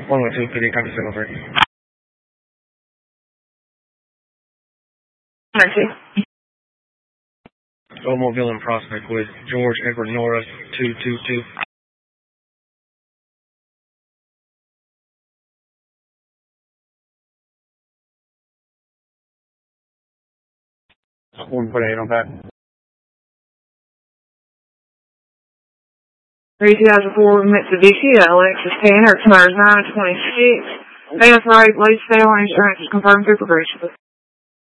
112, PD, copy 703. Mercy. Oldsmobile and Prospect with George Edward Norris, 222. 1.8 on that. 2004 Mitsubishi Lexus Tanner, tires 926. Pay us right, late sale, insurance is confirmed through progression.